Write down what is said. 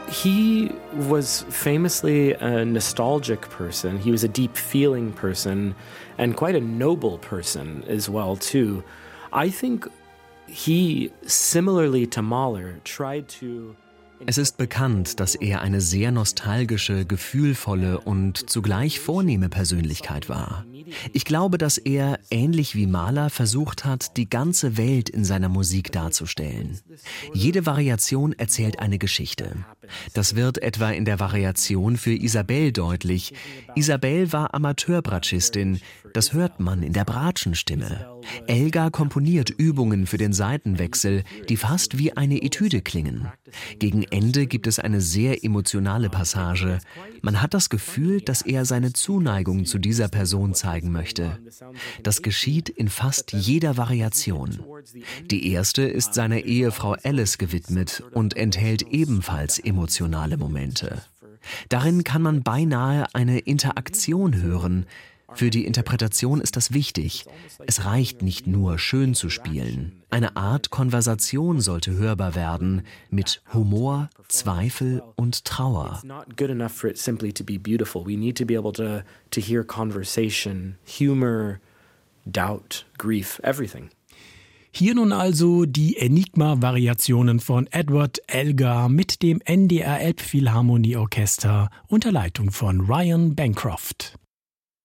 He was famously a nostalgic person. He was a deep-feeling person and quite a noble person as well, too. I think he, similarly to Mahler, tried to... Es ist bekannt, dass er eine sehr nostalgische, gefühlvolle und zugleich vornehme Persönlichkeit war. Ich glaube, dass er, ähnlich wie Mahler, versucht hat, die ganze Welt in seiner Musik darzustellen. Jede Variation erzählt eine Geschichte. Das wird etwa in der Variation für Isabelle deutlich. Isabelle war Amateurbratschistin, das hört man in der Bratschenstimme. Elgar komponiert Übungen für den Saitenwechsel, die fast wie eine Etüde klingen. Gegen Ende gibt es eine sehr emotionale Passage. Man hat das Gefühl, dass er seine Zuneigung zu dieser Person zeigen möchte. Das geschieht in fast jeder Variation. Die erste ist seiner Ehefrau Alice gewidmet und enthält ebenfalls emotionale Momente. Darin kann man beinahe eine Interaktion hören. Für die Interpretation ist das wichtig. Es reicht nicht nur, schön zu spielen. Eine Art Konversation sollte hörbar werden, mit Humor, Zweifel und Trauer. It's not good enough for it simply to be beautiful. We need to be able to hear conversation, humor, doubt, grief, everything. Hier nun also die Enigma-Variationen von Edward Elgar mit dem NDR Elbphilharmonieorchester unter Leitung von Ryan Bancroft.